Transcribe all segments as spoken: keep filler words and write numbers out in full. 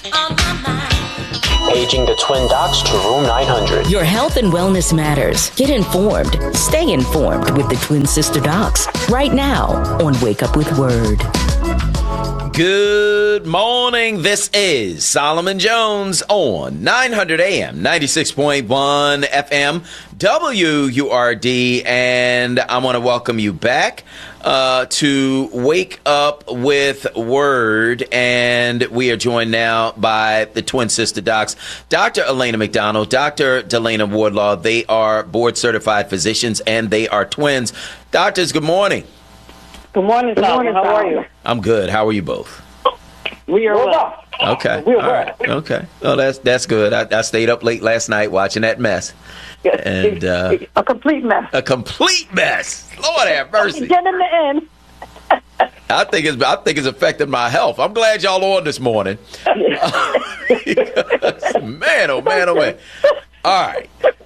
Paging the Twin Docs to room nine hundred. Your health and wellness matters. Get informed. Stay informed with the Twin Sister Docs right now on Wake Up With Word. Good morning. This is Solomon Jones on nine hundred A M, ninety-six point one F M, W U R D, and I want to welcome you back uh, to Wake Up With Word, and we are joined now by the Twin Sister Docs, Doctor Elena McDonald, Doctor Delana Wardlaw. They are board-certified physicians, and they are twins. Doctors, good morning. Good morning, Solomon. How are you? I'm good. How are you both? We are well. Okay. We're All right. Okay. Oh, that's that's good. I, I stayed up late last night watching that mess. Yes. And uh, a complete mess. A complete mess. Lord have mercy. Get in the end. I think it's I think it's affected my health. I'm glad y'all on this morning. man, oh man, oh man. All right.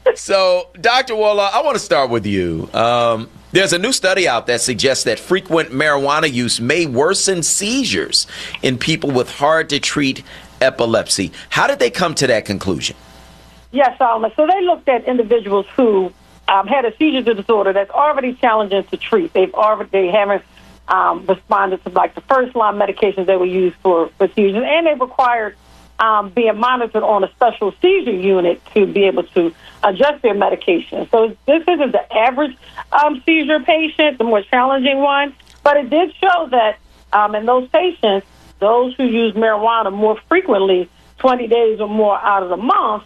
So, Doctor Wardlaw, I want to start with you. Um, There's a new study out that suggests that frequent marijuana use may worsen seizures in people with hard-to-treat epilepsy. How did they come to that conclusion? Yes, Solomon. So they looked at individuals who um, had a seizure disorder that's already challenging to treat. They've already they haven't um, responded to like the first-line medications that were used for, for seizures, and they required um, being monitored on a special seizure unit to be able to adjust their medication. So this isn't the average um, seizure patient, the more challenging one, but it did show that um, in those patients, those who use marijuana more frequently, twenty days or more out of the month,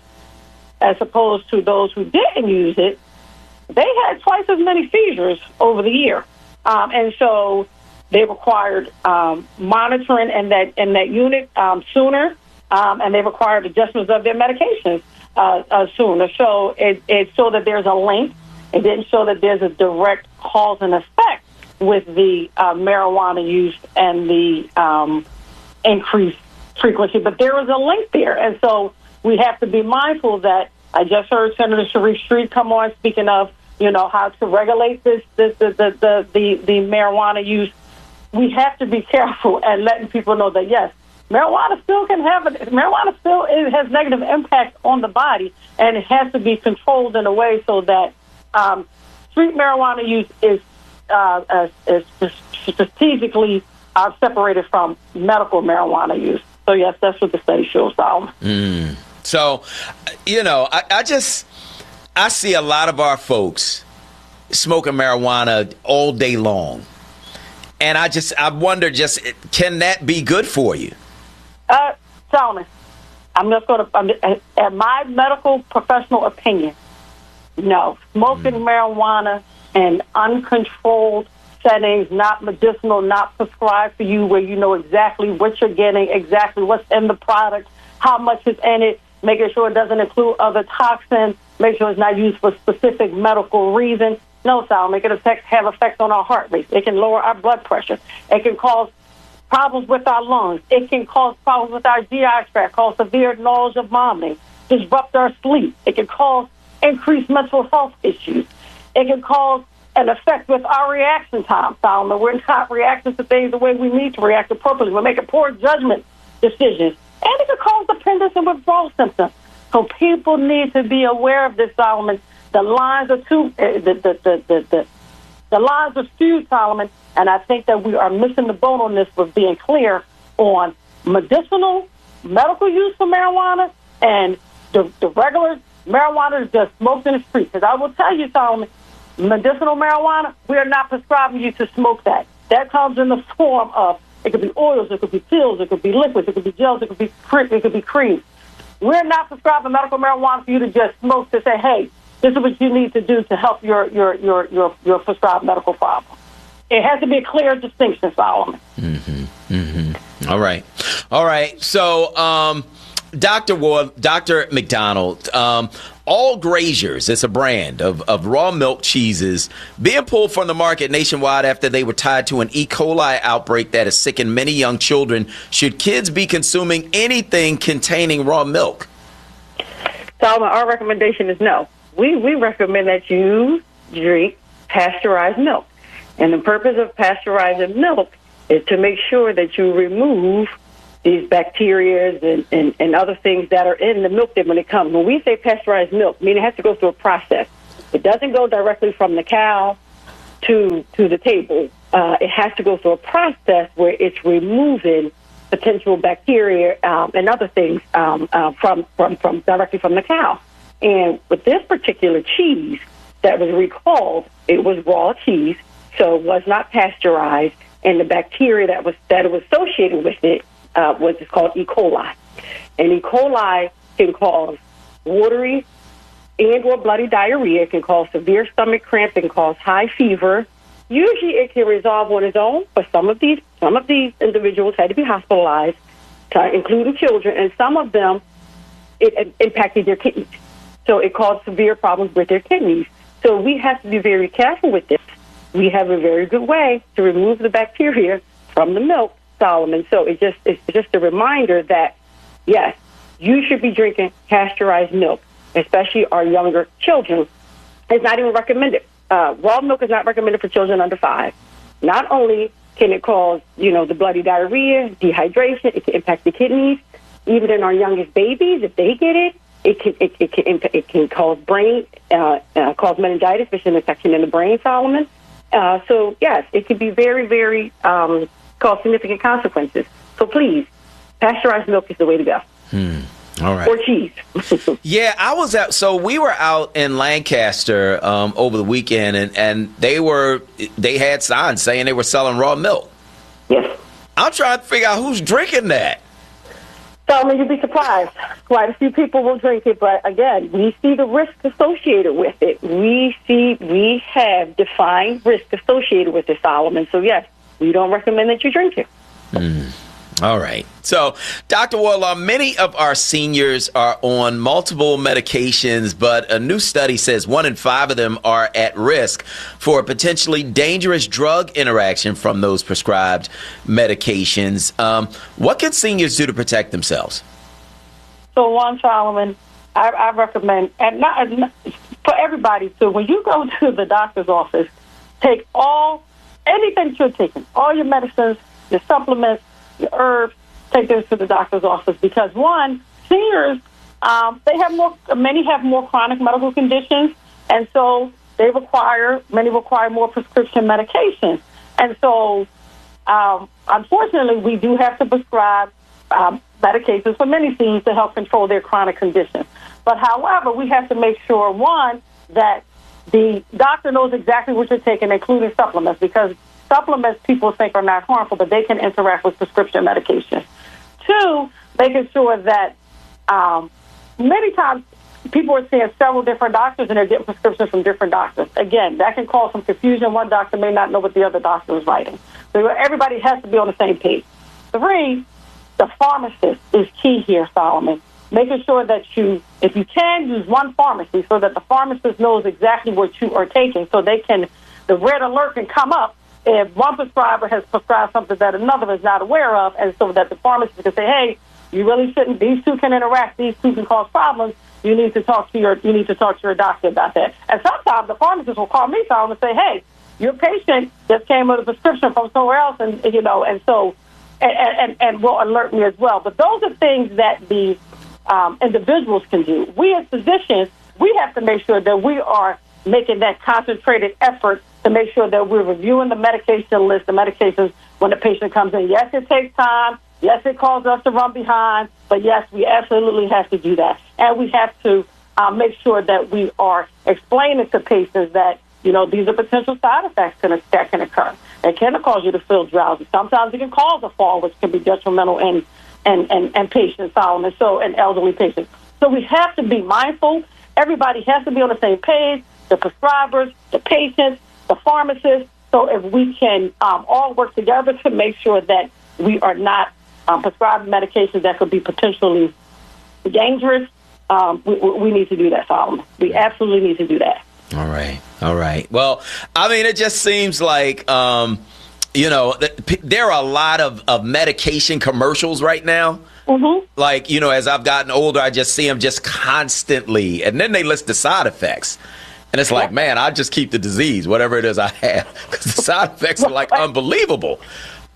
as opposed to those who didn't use it, they had twice as many seizures over the year. Um, and so they required um, monitoring in that, in that unit um, sooner, um, and they required adjustments of their medications Uh, uh, sooner. So it, it showed that there's a link. It didn't show that there's a direct cause and effect with the uh, marijuana use and the um, increased frequency, but there was a link there. And so we have to be mindful that I just heard Senator Sharif Street come on speaking of, you know, how to regulate this, this the, the, the, the, the marijuana use. We have to be careful and letting people know that, yes, Marijuana still can have a, marijuana still is, has negative impact on the body, and it has to be controlled in a way so that um, street marijuana use is, uh, uh, is strategically uh, separated from medical marijuana use. So yes, that's what the study shows. Mm. So, you know, I, I just I see a lot of our folks smoking marijuana all day long, and I just I wonder, just can that be good for you? Uh, Solomon, I'm just going to, in my medical professional opinion, no. Smoking mm. marijuana in uncontrolled settings, not medicinal, not prescribed for you, where you know exactly what you're getting, exactly what's in the product, how much is in it, making sure it doesn't include other toxins, make sure it's not used for specific medical reasons. No, Solomon, it can affect, have effects on our heart rate. It can lower our blood pressure. It can cause problems with our lungs. It can cause problems with our G I tract, cause severe nausea, vomiting, disrupt our sleep. It can cause increased mental health issues. It can cause an effect with our reaction time. Solomon, we're not reacting to things the way we need to react appropriately. We're making poor judgment decisions. And it can cause dependence and withdrawal symptoms. So people need to be aware of this, Solomon. The lines are too, uh, the, the, the, the, the, the lines are skewed, Solomon. And I think that we are missing the boat on this with being clear on medicinal, medical use for marijuana and the, the regular marijuana is just smoked in the street. Because I will tell you, Solomon, medicinal marijuana, we are not prescribing you to smoke that. That comes in the form of, it could be oils, it could be pills, it could be liquids, it could be gels, it could be it could be cream. We're not prescribing medical marijuana for you to just smoke to say, hey, this is what you need to do to help your your your your, your prescribed medical problem. It has to be a clear distinction, Solomon. Mm-hmm. Mm-hmm. All right. All right. So, um, Doctor Ward, Doctor McDonald, um, All Graziers is a brand of, of raw milk cheeses being pulled from the market nationwide after they were tied to an E. coli outbreak that has sickened many young children. Should kids be consuming anything containing raw milk? Solomon, our recommendation is no. We, we recommend that you drink pasteurized milk. And the purpose of pasteurizing milk is to make sure that you remove these bacteria and, and, and other things that are in the milk that when it comes. When we say pasteurized milk, I mean it has to go through a process. It doesn't go directly from the cow to to the table. Uh, it has to go through a process where it's removing potential bacteria um, and other things um, uh, from, from, from directly from the cow. And with this particular cheese that was recalled, it was raw cheese, so it was not pasteurized, and the bacteria that was that was associated with it uh, was called E. coli. And E. coli can cause watery and or bloody diarrhea. It can cause severe stomach cramps. It can cause high fever. Usually, it can resolve on its own, but some of these some of these individuals had to be hospitalized, uh, including children, and some of them it, it impacted their kidneys. So it caused severe problems with their kidneys. So we have to be very careful with this. We have a very good way to remove the bacteria from the milk, Solomon. So it just it's just a reminder that yes, you should be drinking pasteurized milk, especially our younger children. It's not even recommended. Uh, raw milk is not recommended for children under five. Not only can it cause, you know, the bloody diarrhea, dehydration, it can impact the kidneys. Even in our youngest babies, if they get it, it can it, it can imp- it can cause brain uh, uh, cause meningitis, which is an infection in the brain, Solomon. Uh, so yes, it can be very very um, cause significant consequences. So please, pasteurized milk is the way to go. Hmm. All right. Or cheese. Yeah, I was out. So we were out in Lancaster um, over the weekend, and, and they were they had signs saying they were selling raw milk. Yes. I'm trying to figure out who's drinking that. So I mean, you'd be surprised. Quite a few people will drink it, but again, we see the risk associated with it. We see we have defined risk associated with it, Solomon. So yes, we don't recommend that you drink it. Mm. All right. So, Doctor Wardlaw, many of our seniors are on multiple medications, but a new study says one in five of them are at risk for a potentially dangerous drug interaction from those prescribed medications. Um, what can seniors do to protect themselves? So, one, Solomon, I, I recommend, and not, not for everybody too, when you go to the doctor's office, take all, anything you're taking, all your medicines, your supplements, your herbs, take those to the doctor's office because one, seniors, um, they have more, many have more chronic medical conditions, and so they require, many require more prescription medication. And so, um, unfortunately, we do have to prescribe um, medications for many seniors to help control their chronic conditions. But however, we have to make sure, one, that the doctor knows exactly what you're taking, including supplements, because supplements people think are not harmful, but they can interact with prescription medication. Two, making sure that um, many times people are seeing several different doctors and they're getting prescriptions from different doctors. Again, that can cause some confusion. One doctor may not know what the other doctor is writing. So everybody has to be on the same page. Three, the pharmacist is key here, Solomon. Making sure that you, if you can, use one pharmacy so that the pharmacist knows exactly what you are taking so they can, the red alert can come up if one prescriber has prescribed something that another is not aware of, and so that the pharmacist can say, hey, you really shouldn't, these two can interact, these two can cause problems, you need to talk to your you need to talk to your doctor about that. And sometimes the pharmacist will call me and say, hey, your patient just came with a prescription from somewhere else, and you know, and so and and, and will alert me as well. But those are things that the um, individuals can do. We as physicians, we have to make sure that we are making that concentrated effort to make sure that we're reviewing the medication list, the medications when the patient comes in. Yes, it takes time. Yes, it causes us to run behind. But yes, we absolutely have to do that. And we have to uh, make sure that we are explaining to patients that, you know, these are potential side effects that can occur. It can cause you to feel drowsy. Sometimes it can cause a fall, which can be detrimental in, in, in, in patients, Solomon, so in elderly patients. So we have to be mindful. Everybody has to be on the same page, the prescribers, the patients, the pharmacists, so if we can um, all work together to make sure that we are not um, prescribing medications that could be potentially dangerous, um, we, we need to do that, Solomon. We absolutely need to do that. All right. All right. Well, I mean, it just seems like, um, you know, th- there are a lot of, of medication commercials right now. Mm-hmm. Like, you know, as I've gotten older, I just see them just constantly. And then they list the side effects. And it's like, man, I just keep the disease, whatever it is I have, because the side effects are like unbelievable.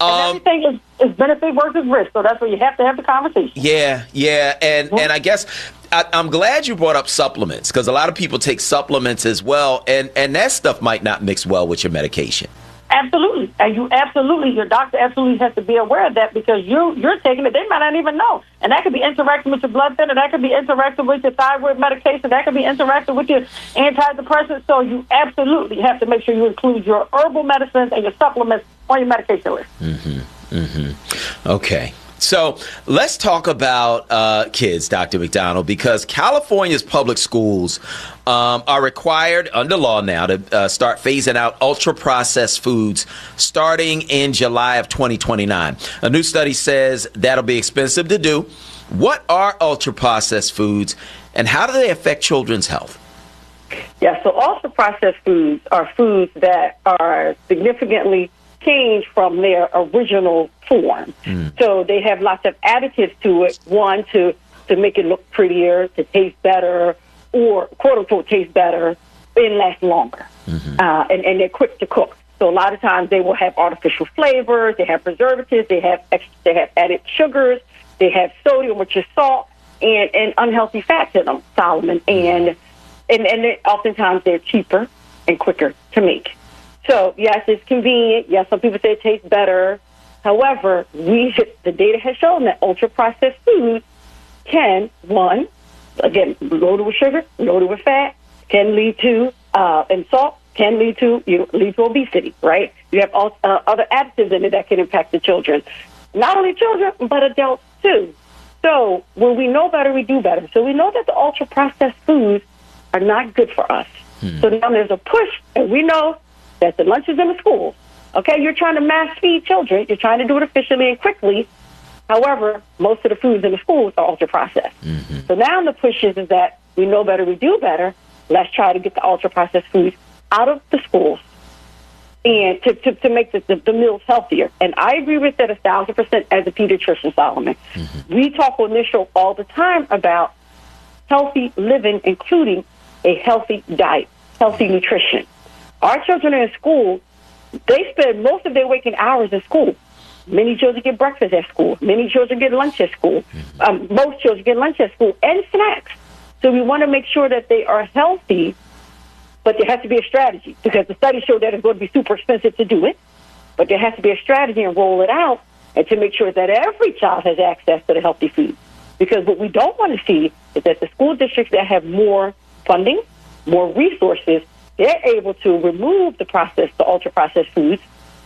Um, everything is, is benefit versus risk, so that's where you have to have the conversation. Yeah, yeah, and and I guess I, I'm glad you brought up supplements, because a lot of people take supplements as well, and and that stuff might not mix well with your medication. Absolutely, and you absolutely, your doctor absolutely has to be aware of that, because you you're taking it. They might not even know, and that could be interacting with your blood thinner, that could be interacting with your thyroid medication, that could be interacting with your antidepressants. So you absolutely have to make sure you include your herbal medicines and your supplements on your medication list. Mm-hmm. Mm-hmm. Okay. So let's talk about uh, kids, Doctor McDonald, because California's public schools um, are required under law now to uh, start phasing out ultra-processed foods starting in July of twenty twenty-nine. A new study says that'll be expensive to do. What are ultra-processed foods, and how do they affect children's health? Yeah, so ultra-processed foods are foods that are significantly change from their original form. Mm. So they have lots of additives to it, one, to, to make it look prettier, to taste better, or quote-unquote taste better, and last longer. Mm-hmm. Uh, and, and they're quick to cook. So a lot of times they will have artificial flavors, they have preservatives, they have extra, they have added sugars, they have sodium, which is salt, and, and unhealthy fats in them, Solomon. And, and, and they, oftentimes they're cheaper and quicker to make. So, yes, it's convenient. Yes, some people say it tastes better. However, we the data has shown that ultra-processed foods can, one, again, loaded with sugar, loaded with fat, can lead to, uh, and salt, can lead to, you know, lead to obesity, right? You have all, uh, other additives in it that can impact the children. Not only children, but adults, too. So, when we know better, we do better. So, we know that the ultra-processed foods are not good for us. Hmm. So, now there's a push, and we know that the lunches in the schools, okay, you're trying to mass feed children. You're trying to do it efficiently and quickly. However, most of the foods in the schools are ultra-processed. Mm-hmm. So now the push is, is that we know better, we do better. Let's try to get the ultra-processed foods out of the schools and to, to, to make the, the, the meals healthier. And I agree with that a thousand percent as a pediatrician, Solomon. Mm-hmm. We talk on this show all the time about healthy living, including a healthy diet, healthy nutrition. Our children are in school. They spend most of their waking hours in school. Many children get breakfast at school. Many children get lunch at school. Um, most children get lunch at school and snacks. So we want to make sure that they are healthy, but there has to be a strategy, because the studies show that it's going to be super expensive to do it. But there has to be a strategy and roll it out, and to make sure that every child has access to the healthy food. Because what we don't want to see is that the school districts that have more funding, more resources, they're able to remove the processed, the ultra-processed foods,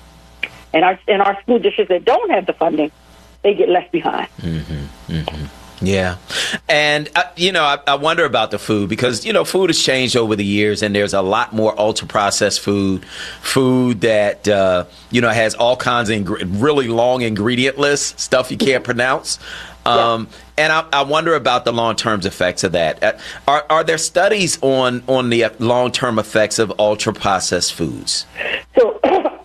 and our and our school districts that don't have the funding, they get left behind. Mm-hmm, mm-hmm. Yeah, and uh, you know, I, I wonder about the food, because you know, food has changed over the years, and there's a lot more ultra-processed food, food that uh, you know has all kinds of ing- really long ingredient lists, stuff you can't pronounce. Um, yeah. And I, I wonder about the long-term effects of that. Uh, are, are there studies on, on the long-term effects of ultra-processed foods? So,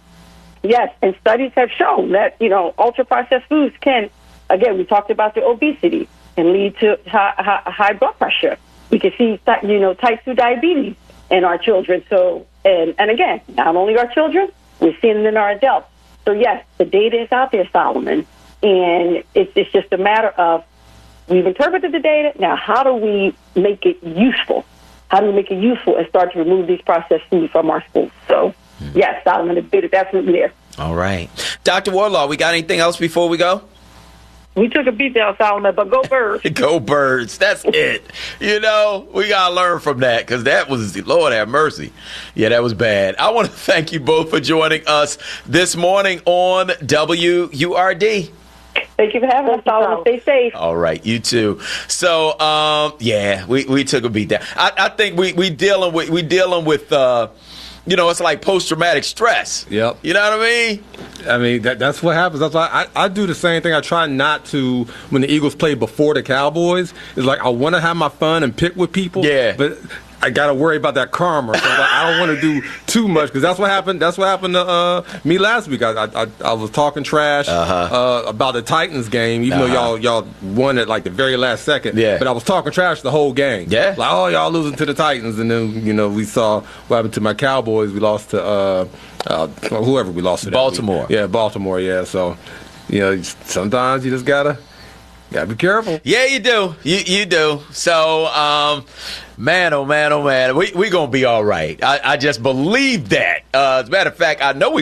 yes, and studies have shown that, you know, ultra-processed foods can, again, we talked about the obesity, can lead to high, high, high blood pressure. We can see, you know, type two diabetes in our children. So, and, and again, not only our children, we're seeing it in our adults. So, yes, the data is out there, Solomon. And it's, it's just a matter of, we've interpreted the data. Now, how do we make it useful? How do we make it useful and start to remove these processed foods from our schools? So, mm-hmm. yes, Solomon, the data is absolutely there. All right. Doctor Wardlaw, we got anything else before we go? We took a beat down, Solomon, but go birds. Go birds. That's it. You know, we got to learn from that, because that was, Lord have mercy. Yeah, that was bad. I want to thank you both for joining us this morning on W U R D. Thank you for having us, Solomon. Stay safe. All right, you too. So, um, yeah, we, we took a beat down. I, I think we we dealing with we dealing with uh, you know, it's like post traumatic stress. Yep. You know what I mean? I mean that that's what happens. That's why I, I do the same thing. I try not to, when the Eagles play before the Cowboys. It's like I want to have my fun and pick with people. Yeah. But I got to worry about that karma. So like, I don't want to do too much, because that's what happened. That's what happened to uh, me last week. I, I I was talking trash uh-huh. uh, about the Titans game, even uh-huh. though y'all y'all won at like the very last second. Yeah. But I was talking trash the whole game. Yeah. Like, oh, y'all losing to the Titans, and then you know we saw what happened to my Cowboys. We lost to uh, uh, whoever we lost to. That Baltimore. week. Yeah, Baltimore. Yeah. So, you know, sometimes you just gotta gotta be careful. Yeah, you do. You you do. So, um, man, oh man, oh man, we we gonna be all right. I, I just believe that. Uh, as a matter of fact, I know we.